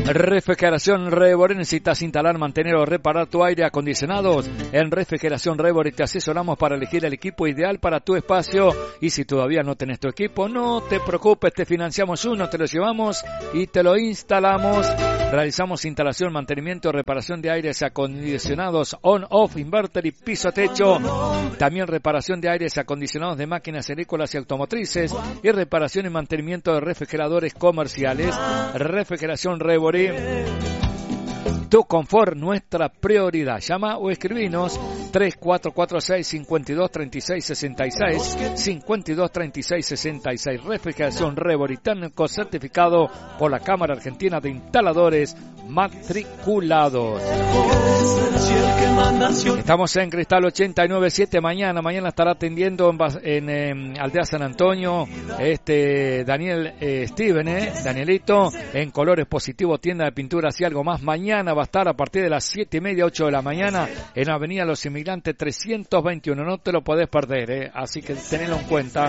Refrigeración Rebore, necesitas instalar, mantener o reparar tu aire acondicionado. En Refrigeración Rebore te asesoramos para elegir el equipo ideal para tu espacio. Y si todavía no tenés tu equipo, no te preocupes, te financiamos uno, te lo llevamos y te lo instalamos. Realizamos instalación, mantenimiento, reparación de aires acondicionados on-off, inverter y piso-techo. También reparación de aires acondicionados de máquinas agrícolas y automotrices. Y reparación y mantenimiento de refrigeradores comerciales. Refrigeración Rebore. Tu confort, nuestra prioridad. Llama o escribinos 3446-523666, 523666. Refrigeración Rebore, técnico certificado por la Cámara Argentina de Instaladores Matriculados. Estamos en Cristal 897. Mañana estará atendiendo en Aldea San Antonio Daniel Danielito, en Colores Positivo, tienda de pinturas y algo más. Mañana va a estar a partir de las 7:30, 8 de la mañana en Avenida Los Inmigrantes 321. No te lo podés perder, así que tenedlo en cuenta.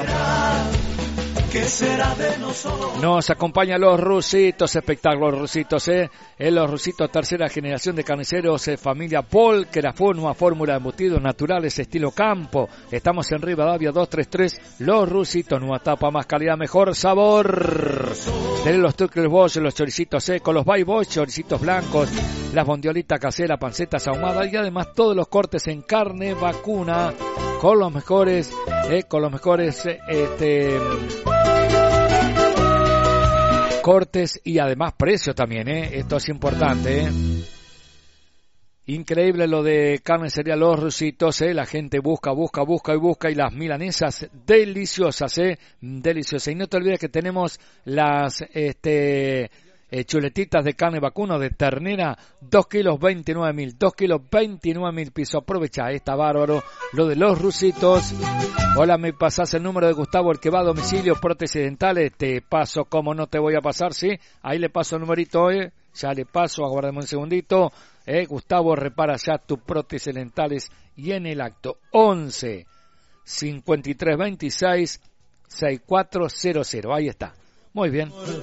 Nos acompañan los Rusitos, espectáculos Rusitos, los Rusitos, tercera generación de carniceros, familia Paul, que la nueva fórmula de embutidos naturales estilo campo. Estamos en Rivadavia 233, los Rusitos, nueva tapa, más calidad, mejor sabor. Tenés los turcles bosch, los choricitos secos, los bye bosch, choricitos blancos, las bondiolitas caseras, pancetas ahumadas y además todos los cortes en carne vacuna con los mejores, cortes y además precio también, esto es importante, Increíble lo de carnicería Los Rusitos, la gente busca y las milanesas deliciosas, deliciosas. Y no te olvides que tenemos las chuletitas de carne vacuna de ternera, 2 kilos 29.000, 2 kilos 29.000 piso. Aprovecha, está bárbaro lo de Los Rusitos. Hola, me pasás el número de Gustavo, el que va a domicilio, prótesis dentales. Te paso, como no te voy a pasar, sí, ahí le paso el numerito, ya le paso, aguárdame un segundito. Gustavo repara ya tus prótesis dentales y en el acto 11 53 26 6400. Ahí está. Muy bien.